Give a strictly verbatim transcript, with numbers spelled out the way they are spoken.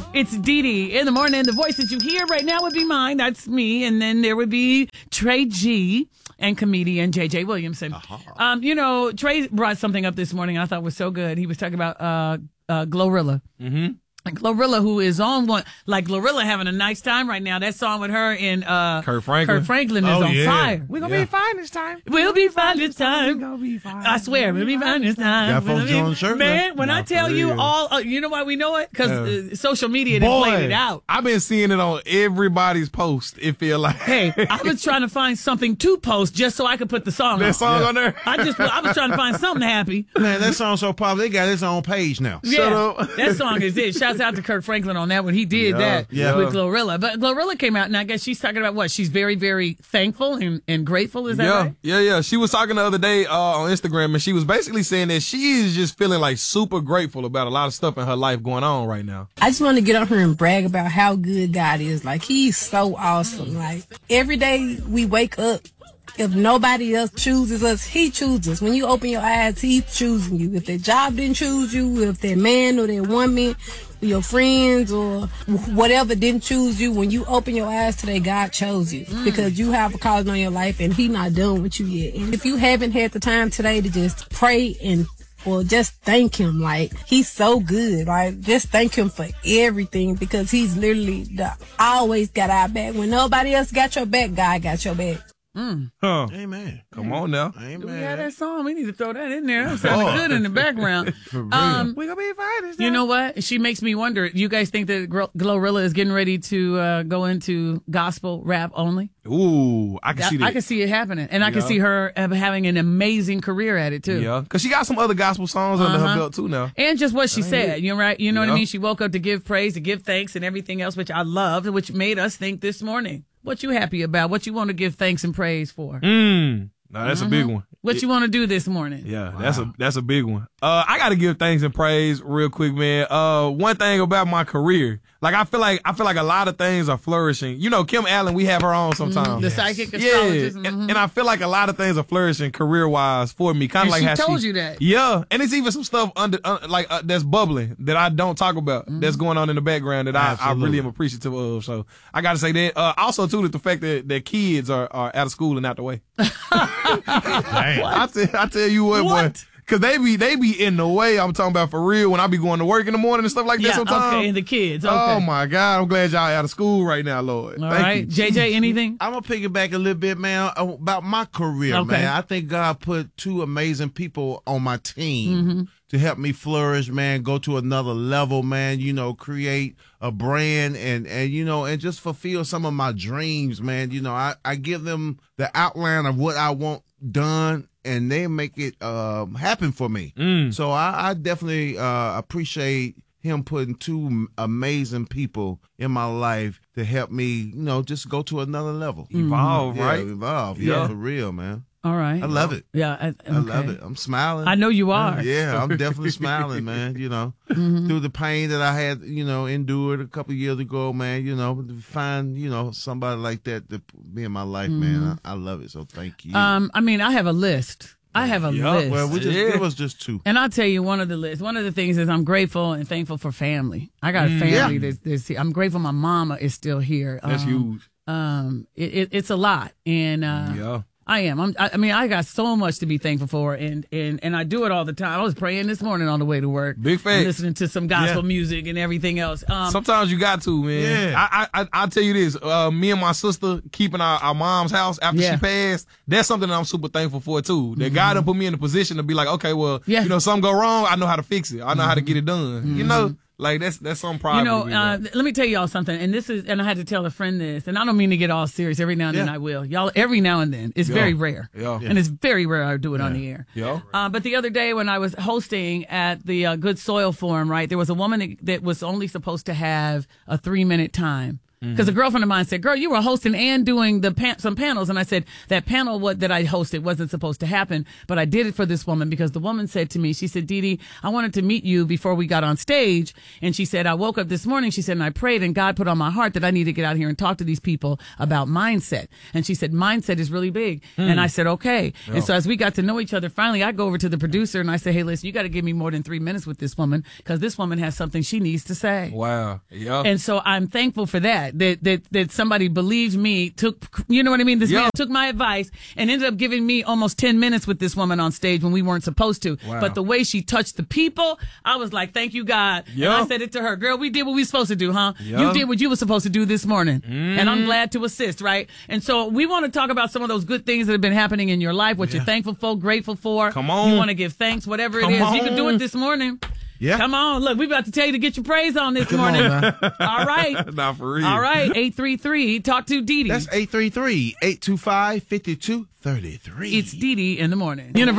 It's Dee Dee in the morning. The voice that you hear right now would be mine. That's me. And then there would be Trey G and comedian J J Williamson. Uh-huh. Um, you know, Trey brought something up this morning I thought was so good. He was talking about uh, uh, Glorilla. Mm-hmm. Glorilla, who is on one, like Glorilla having a nice time right now. That song with her and uh, Kirk Franklin. Kirk Franklin is oh, on yeah. fire. We're going to yeah. be fine this time. We'll be fine this time. We're going to be fine. I swear, we'll be fine this time. Got folks We'll on be- the shirt, Man, when no, I tell for you real. all, uh, you know why we know it? Because Yeah. uh, social media done played it out. I've been seeing it on everybody's post. It feel like Hey, I was trying to find something to post just so I could put the song that on. song on there. I just, I was trying to find something happy. Man, that song's so popular. They got its own page now. Yeah, Shut up. that song is it. Shouts out to Kirk Franklin on that one. He did Yeah, that yeah. with Glorilla. But Glorilla came out, and I guess she's talking about what? She's very, very thankful and, and grateful. Is that yeah, right? yeah, yeah. She was talking the other day uh, on Instagram, and she was basically saying that she is just feeling like super grateful about a lot of stuff in her life going on right now. I just want to get up here and brag about how good God is. Like, he's so awesome. Like, every day we wake up, if nobody else chooses us, he chooses us. When you open your eyes, he's choosing you. If that job didn't choose you, if that man or that woman, or your friends or whatever didn't choose you, when you open your eyes today, God chose you. Mm. Because you have a calling on your life and he not done with you yet. And if you haven't had the time today to just pray and or just thank him, like, he's so good. Like, just thank him for everything, because he's literally the, always got our back. When nobody else got your back, God got your back. Mm. Huh. Amen. Come on now. Amen. Do we have that song? We need to throw that in there. That sounded good in the background. Um, We're going to be fine this time. you know what? She makes me wonder. You guys think that Gl- Glorilla is getting ready to uh, go into gospel rap only? Ooh, I can I, see that. I can see it happening. And I can Yeah. see her uh, having an amazing career at it, too. Yeah, because she got some other gospel songs under Uh-huh. her belt, too, now. And just what she said, you know, right? You know what I Yeah. mean? She woke up to give praise, to give thanks, and everything else, which I loved, which made us think this morning. What you happy about? What you want to give thanks and praise for? Mm. No, that's a big one. What you want to do this morning? Yeah, that's a that's a big one. Uh, I gotta give thanks and praise real quick, man. Uh, one thing about my career, like I feel like I feel like a lot of things are flourishing. You know, Kim Allen, we have her on sometimes. The psychic Yeah, astrologist. and, mhm. and I feel like a lot of things are flourishing career wise for me. Kind And of like she how told she you that. Yeah, and it's even some stuff under uh, like uh, that's bubbling that I don't talk about. Mm-hmm. That's going on in the background that I, I Absolutely. really am appreciative of. So I got to say that. Uh, also too, that the fact that that kids are, are out of school and out the way. I tell, I tell you what, What? boy. Cause they be they be in the way. I'm talking about for real. When I be going to work in the morning and stuff like that. Yeah, Sometimes. okay, and the kids. Okay. Oh my God! I'm glad y'all out of school right now, Lord. All Thank right. you. J J, anything? I'm gonna piggyback a little bit, man, about my career, Okay. man. I think God put two amazing people on my team to help me flourish, man, go to another level, man, you know, create a brand and, and you know, and just fulfill some of my dreams, man. You know, I, I give them the outline of what I want done and they make it um, happen for me. Mm. So I, I definitely uh, appreciate him putting two amazing people in my life to help me, you know, just go to another level. Evolve, Yeah, right? evolve. Yeah, Yeah. for real, man. All right. I love it. Yeah. I, I love okay. it. I'm smiling. I know you are. Yeah, I'm definitely smiling, man. You know, Mm-hmm. through the pain that I had, you know, endured a couple of years ago, man. You know, to find, you know, somebody like that to be in my life, man. I, I love it. So thank you. Um, I mean, I have a list. I have a Yeah, list. well, we just Yeah. it was just two. And I'll tell you one of the lists. One of the things is I'm grateful and thankful for family. I got a family Yeah. that's, that's here. I'm grateful my mama is still here. That's um, huge. Um, it, it, it's a lot, and uh, Yeah. I am. I'm, I, I mean, I got so much to be thankful for, and, and, and I do it all the time. I was praying this morning on the way to work. Big facts. and listening to some gospel Yeah. music and everything else. Um, Sometimes you got to, man. Yeah. I, I, I, I'll tell you this. Uh, me and my sister keeping our, our mom's house after Yeah. she passed, that's something that I'm super thankful for, too. That God done put me in a position to be like, okay, well, Yeah. you know, something go wrong, I know how to fix it. I know how to get it done. You know? Like, that's that's some pride. You know, for me, uh, man. let me tell y'all something, and this is, and I had to tell a friend this, and I don't mean to get all serious. Every now and then Yeah. I will. Y'all, every now and then. It's Yeah. very rare. Yeah. And it's very rare I do it on the air. Yeah. Uh, but the other day when I was hosting at the uh, Good Soil Forum, right, there was a woman that, that was only supposed to have a three minute time. Because mm-hmm. a girlfriend of mine said, girl, you were hosting and doing the pan- some panels. And I said, that panel what, that I hosted wasn't supposed to happen, but I did it for this woman because the woman said to me, she said, Dee Dee, I wanted to meet you before we got on stage. And she said, I woke up this morning, she said, and I prayed and God put on my heart that I need to get out here and talk to these people about mindset. And she said, mindset is really big. Mm. And I said, okay. Yeah. And so as we got to know each other, finally I go over to the producer and I say, hey, listen, you got to give me more than three minutes with this woman because this woman has something she needs to say. Wow. Yeah. And so I'm thankful for that, that, that, that somebody believed me, took, you know what I mean? This yep. man took my advice and ended up giving me almost ten minutes with this woman on stage when we weren't supposed to. Wow. But the way she touched the people, I was like, thank you, God. Yep. And I said it to her, girl, we did what we were supposed to do, huh? Yep. You did what you were supposed to do this morning. Mm. And I'm glad to assist, right? And so we want to talk about some of those good things that have been happening in your life, what yeah. you're thankful for, grateful for. Come on. You want to give thanks, whatever Come it is. on. You can do it this morning. Yeah. Come on. Look, we about to tell you to get your praise on this Come morning. On, all right. Not for real. All right. eight three three Talk to Dee Dee. That's eight three three, eight two five, five two three three. It's Dee Dee in the morning.